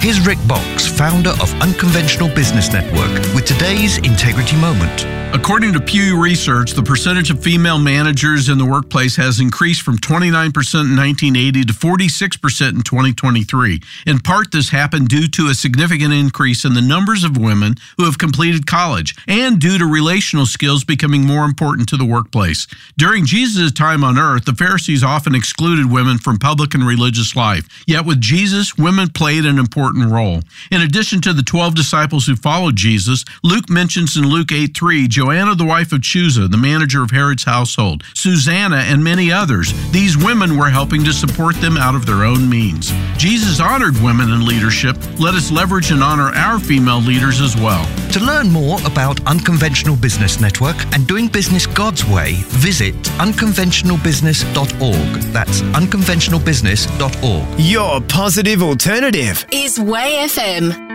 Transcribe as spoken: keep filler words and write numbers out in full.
Here's Rick Box, founder of Unconventional Business Network, with today's Integrity Moment. According to Pew Research, the percentage of female managers in the workplace has increased from twenty-nine percent in nineteen eighty to forty-six percent in twenty twenty-three. In part, this happened due to a significant increase in the numbers of women who have completed college and due to relational skills becoming more important to the workplace. During Jesus' time on earth, the Pharisees often excluded women from public and religious life. Yet with Jesus, women played an important role. In addition to the twelve disciples who followed Jesus, Luke mentions in Luke eight three, Joanna, the wife of Chuza, the manager of Herod's household, Susanna, and many others. These women were helping to support them out of their own means. Jesus honored women in leadership. Let us leverage and honor our female leaders as well. To learn more about Unconventional Business Network and doing business God's way, visit unconventional business dot org. That's unconventional business dot org. Your positive alternative is Way F M.